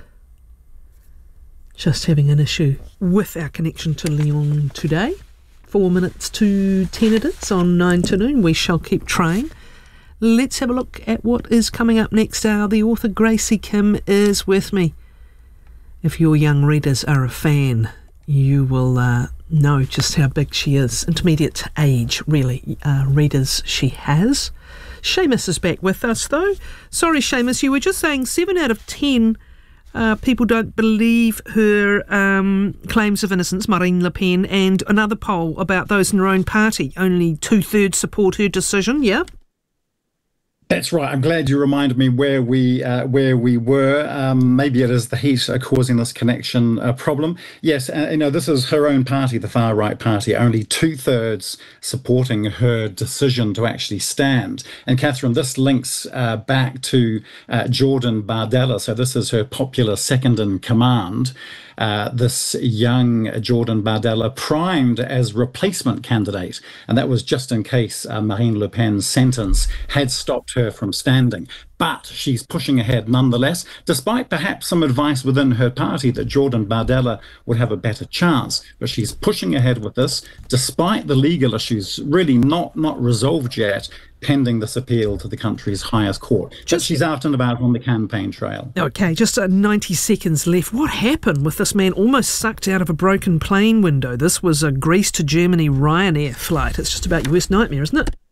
Just having an issue with our connection to Lyon today. Four minutes to ten it is on nine to noon. We shall keep trying. Let's have a look at what is coming up next hour. The author Gracie Kim is with me. If your young readers are a fan, you will uh, know just how big she is. Intermediate age, really, uh, readers she has. Seamus is back with us, though. Sorry, Seamus, you were just saying seven out of ten uh, people don't believe her um, claims of innocence, Marine Le Pen, and another poll about those in her own party. Only two-thirds support her decision, yeah? That's right. I'm glad you reminded me where we uh, where we were. Um, maybe it is the heat uh, causing this connection uh, problem. Yes, uh, you know, this is her own party, the far right party, only two thirds supporting her decision to actually stand. And Catherine, this links uh, back to uh, Jordan Bardella. So this is her popular second in command. Uh, this young Jordan Bardella primed as replacement candidate, and that was just in case uh, Marine Le Pen's sentence had stopped her from standing. But she's pushing ahead nonetheless, despite perhaps some advice within her party that Jordan Bardella would have a better chance. But she's pushing ahead with this, despite the legal issues really not, not resolved yet, pending this appeal to the country's highest court. Just, she's out and about on the campaign trail. Okay, just uh, ninety seconds left. What happened with this man almost sucked out of a broken plane window? This was a Greece to Germany Ryanair flight. It's just about your worst nightmare, isn't it?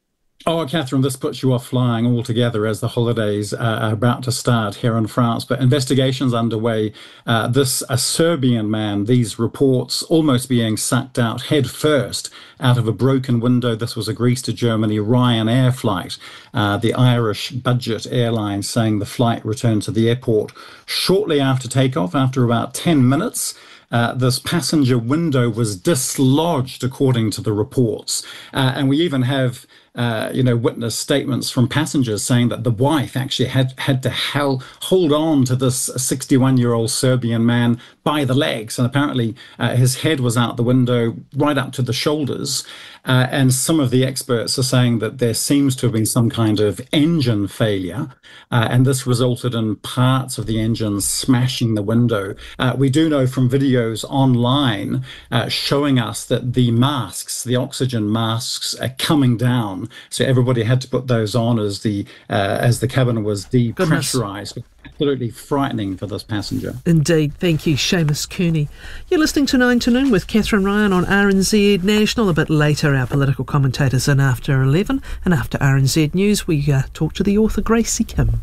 Oh, Catherine, this puts you off flying altogether as the holidays uh, are about to start here in France. But investigations underway. Uh, this a Serbian man, these reports almost being sucked out head first out of a broken window. This was a Greece to Germany Ryanair flight. Uh, the Irish budget airline saying the flight returned to the airport shortly after takeoff, after about ten minutes. Uh, this passenger window was dislodged, according to the reports. Uh, and we even have, uh, you know, witness statements from passengers saying that the wife actually had, had to hel- hold on to this sixty-one-year-old Serbian man by the legs. And apparently uh, his head was out the window right up to the shoulders. Uh, and some of the experts are saying that there seems to have been some kind of engine failure. Uh, and this resulted in parts of the engine smashing the window. Uh, we do know from videos online uh, showing us that the masks, the oxygen masks, are coming down. So everybody had to put those on as the uh, as the cabin was depressurized. Goodness. Absolutely frightening for this passenger. Indeed. Thank you, Seamus Kearney. You're listening to nine to noon with Catherine Ryan on R N Z National. A bit later, our political commentators in after eleven. And after R N Z News, we uh, talk to the author Gracie Kim.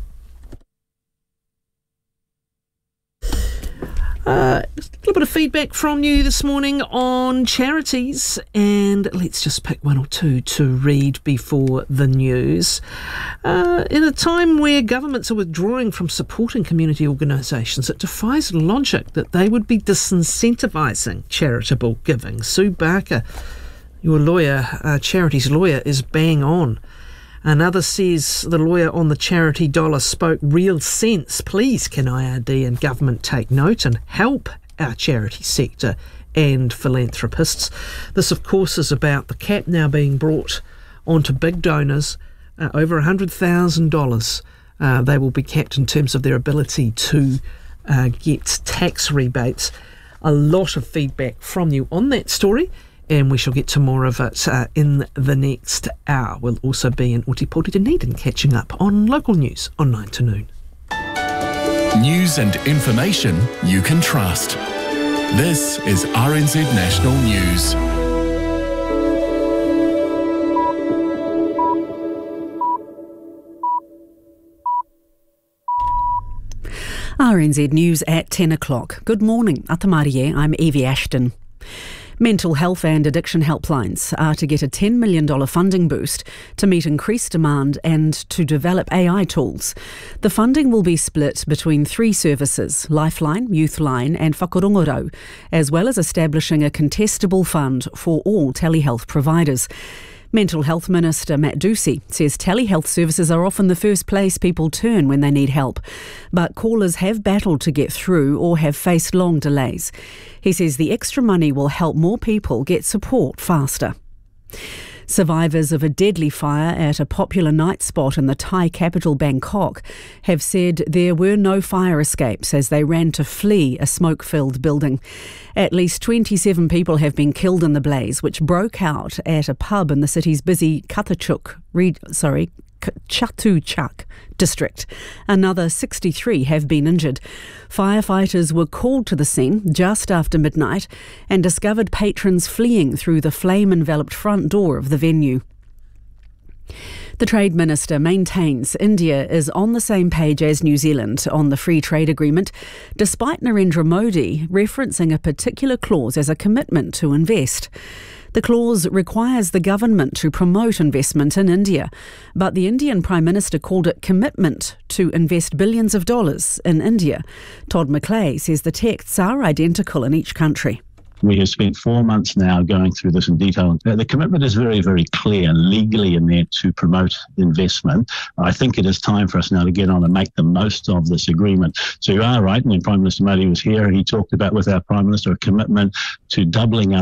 Uh, a little bit of feedback from you this morning on charities, and let's just pick one or two to read before the news. Uh, in a time where governments are withdrawing from supporting community organisations, it defies logic that they would be disincentivising charitable giving. Sue Barker, your lawyer, uh, charities lawyer, is bang on. Another says the lawyer on the charity dollar spoke real sense. Please can I R D and government take note and help our charity sector and philanthropists. This, of course, is about the cap now being brought onto big donors, uh, over one hundred thousand dollars. Uh, they will be capped in terms of their ability to uh, get tax rebates. A lot of feedback from you on that story, and we shall get to more of it uh, in the next hour. We'll also be in Ōtepoti Dunedin catching up on local news on nine to noon. News and information you can trust. This is R N Z National News. R N Z News at ten o'clock. Good morning. Atamarie, I'm Evie Ashton. Mental health and addiction helplines are to get a ten million dollars funding boost to meet increased demand and to develop A I tools. The funding will be split between three services, Lifeline, Youthline and Whakarongorau, as well as establishing a contestable fund for all telehealth providers. Mental Health Minister Matt Ducey says telehealth services are often the first place people turn when they need help, but callers have battled to get through or have faced long delays. He says the extra money will help more people get support faster. Survivors of a deadly fire at a popular night spot in the Thai capital Bangkok have said there were no fire escapes as they ran to flee a smoke-filled building. At least twenty-seven people have been killed in the blaze, which broke out at a pub in the city's busy Kathachuk, sorry, Chatuchak district. Another sixty-three have been injured. Firefighters were called to the scene just after midnight and discovered patrons fleeing through the flame-enveloped front door of the venue. The Trade Minister maintains India is on the same page as New Zealand on the free trade agreement, despite Narendra Modi referencing a particular clause as a commitment to invest. The clause requires the government to promote investment in India, but the Indian Prime Minister called it commitment to invest billions of dollars in India. Todd McClay says the texts are identical in each country. We have spent four months now going through this in detail. The commitment is very, very clear legally in there to promote investment. I think it is time for us now to get on and make the most of this agreement. So you are right, when Prime Minister Modi was here, he talked about with our Prime Minister a commitment to doubling our